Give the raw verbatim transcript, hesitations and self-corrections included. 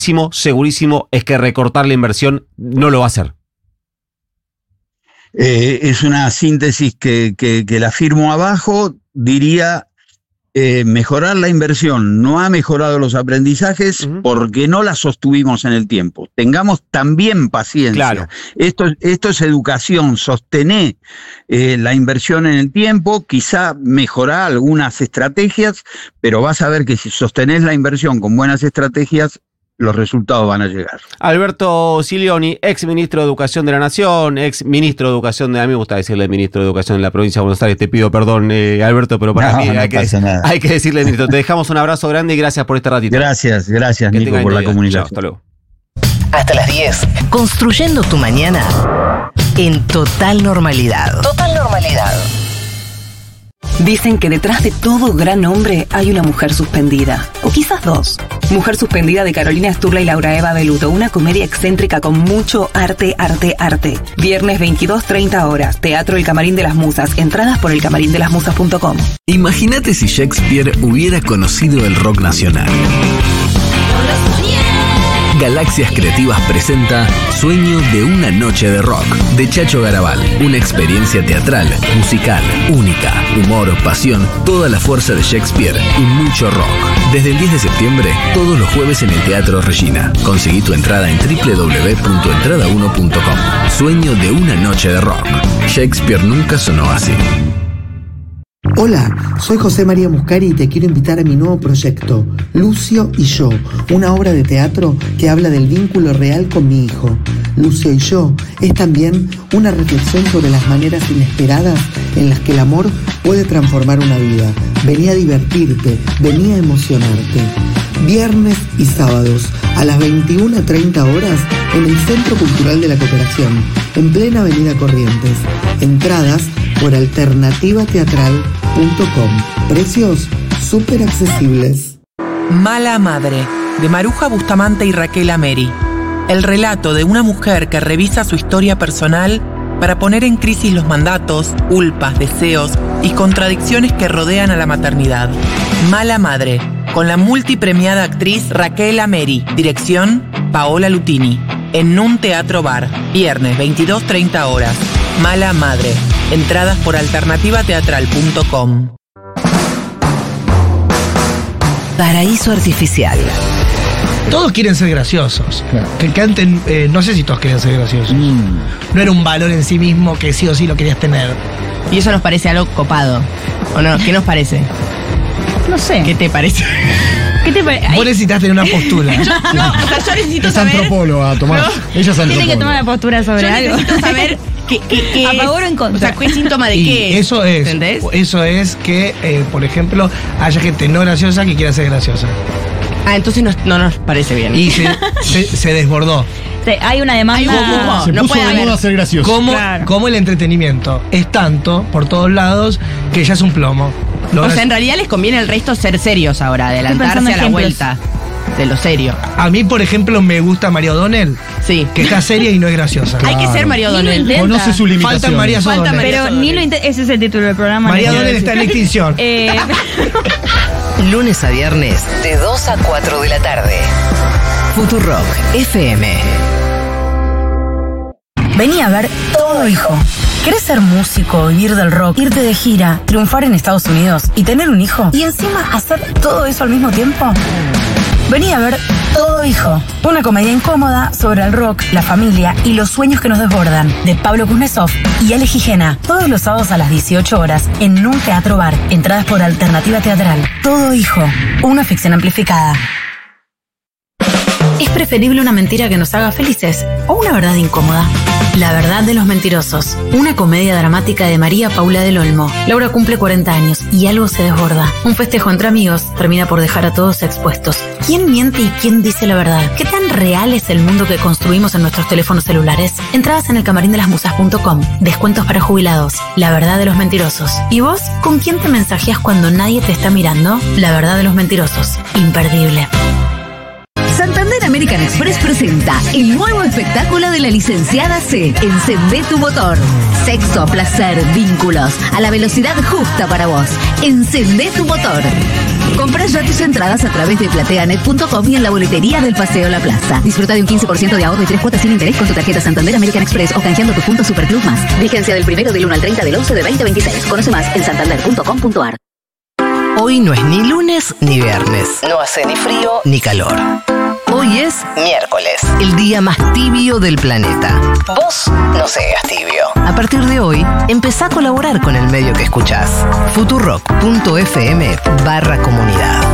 segurísimo es que recortar la inversión no lo va a hacer. Eh, es una síntesis que, que, que la firmo abajo. Diría, eh, mejorar la inversión no ha mejorado los aprendizajes uh-huh. porque no la sostuvimos en el tiempo. Tengamos también paciencia. Claro. Esto, esto es educación, sostener eh, la inversión en el tiempo, quizá mejorar algunas estrategias, pero vas a ver que si sostenés la inversión con buenas estrategias, los resultados van a llegar. Alberto Silioni, ex ministro de Educación de la Nación, ex ministro de Educación de... A mí me gusta decirle ministro de Educación de la provincia de Buenos Aires. Te pido perdón, eh, Alberto, pero para no, mí no hay, que, hay que decirle ministro. Te dejamos un abrazo grande y gracias por este ratito. Gracias, gracias, que Nico, por la comunicación. Chao, hasta luego. Hasta las diez. Construyendo tu mañana en total normalidad. Total normalidad. Dicen que detrás de todo gran hombre hay una mujer suspendida, o quizás dos. Mujer suspendida de Carolina Sturla y Laura Eva Beluto, una comedia excéntrica con mucho arte, arte, arte. Viernes veintidós treinta horas, Teatro El Camarín de las Musas, entradas por el camarín de las musas punto com. Imagínate si Shakespeare hubiera conocido el rock nacional. Galaxias Creativas presenta Sueño de una noche de rock, de Chacho Garabal. Una experiencia teatral, musical, única, humor, pasión, toda la fuerza de Shakespeare y mucho rock. Desde el diez de septiembre, todos los jueves en el Teatro Regina. Conseguí tu entrada en doble u doble u doble u punto entrada uno punto com. Sueño de una noche de rock. Shakespeare nunca sonó así. Hola, soy José María Muscari y te quiero invitar a mi nuevo proyecto, Lucio y yo, una obra de teatro que habla del vínculo real con mi hijo. Lucio y yo es también una reflexión sobre las maneras inesperadas en las que el amor puede transformar una vida. Vení a divertirte, vení a emocionarte. Viernes y sábados a las veintiuna treinta horas en el Centro Cultural de la Cooperación, en plena Avenida Corrientes. Entradas por alternativa teatral punto com. Precios súper accesibles. Mala Madre, de Maruja Bustamante y Raquel Ameri. El relato de una mujer que revisa su historia personal para poner en crisis los mandatos, culpas, deseos y contradicciones que rodean a la maternidad. Mala Madre, con la multipremiada actriz Raquel Ameri. Dirección, Paola Lutini. En Nun Teatro Bar. Viernes, veintidós treinta horas. Mala Madre. Entradas por alternativa teatral punto com. Paraíso Artificial. Todos quieren ser graciosos. Claro. Que canten, eh, no sé si todos quieren ser graciosos. Mm. No era un valor en sí mismo que sí o sí lo querías tener. Y eso nos parece algo copado. ¿O no? ¿Qué nos parece? No sé. ¿Qué te parece? ¿Qué te parece? Vos necesitas tener una postura. Yo, no, o sea, yo necesito es saber... Es antropóloga, Tomás. No. Ella es antropóloga. Tiene que tomar una postura sobre yo algo. Yo necesito saber qué, qué, qué a favor o en contra. O sea, ¿qué síntoma de y qué es? Eso es. ¿Entendés? Eso es que, eh, por ejemplo, haya gente no graciosa que quiera ser graciosa. Ah, entonces no, no nos parece bien. Y se, se, se desbordó. Sí, hay una demanda. Hay un humo. Se no puso puede de haber. moda ser gracioso. Como, Claro. como el entretenimiento es tanto por todos lados que ya es un plomo. Lo O graci- sea, en realidad les conviene el resto ser serios ahora, adelantarse a la ejemplos. vuelta de lo serio. A mí, por ejemplo, me gusta María O'Donnell, Sí. que está seria y no es graciosa. Hay que ser María Ni lo O'Donnell. intenta. Conoce su limitación. Faltan María Falta O'Donnell. María Pero ni lo inte- ese es el título del programa. María no quiero O'Donnell está en decir. extinción. Eh, Lunes a viernes, de dos a cuatro de la tarde. Futurock F M. Vení a ver Todo Hijo. ¿Querés ser músico, vivir del rock, irte de gira, triunfar en Estados Unidos y tener un hijo? ¿Y encima hacer todo eso al mismo tiempo? Vení a ver Todo Hijo, una comedia incómoda sobre el rock, la familia y los sueños que nos desbordan, de Pablo Kuznetsov y Ale Gijena, todos los sábados a las dieciocho horas en un teatro bar. Entradas por alternativa teatral. Todo Hijo, una ficción amplificada. ¿Es preferible una mentira que nos haga felices o una verdad incómoda? La verdad de los mentirosos, una comedia dramática de María Paula del Olmo. Laura cumple cuarenta años y algo se desborda. Un festejo entre amigos termina por dejar a todos expuestos. ¿Quién miente y quién dice la verdad? ¿Qué tan real es el mundo que construimos en nuestros teléfonos celulares? Entradas en el camarín de las musas punto com. Descuentos para jubilados. La verdad de los mentirosos. ¿Y vos? ¿Con quién te mensajeas cuando nadie te está mirando? La verdad de los mentirosos. Imperdible. Santander América American Express presenta el nuevo espectáculo de la licenciada C. Encendé tu motor. Sexo, placer, vínculos, a la velocidad justa para vos. Encendé tu motor. Comprá ya tus entradas a través de plateanet punto com y en la boletería del Paseo La Plaza. Disfruta de un quince por ciento de ahorro y tres cuotas sin interés con tu tarjeta Santander American Express o canjeando tu punto Superclub más. Vigencia del primero del uno al treinta del once de veinte veintiséis. Conoce más en santander punto com punto ar. Hoy no es ni lunes ni viernes. No hace ni frío ni calor. Hoy es miércoles, el día más tibio del planeta. Vos no seas tibio. A partir de hoy, empezá a colaborar con el medio que escuchás. futurock punto fm barra comunidad.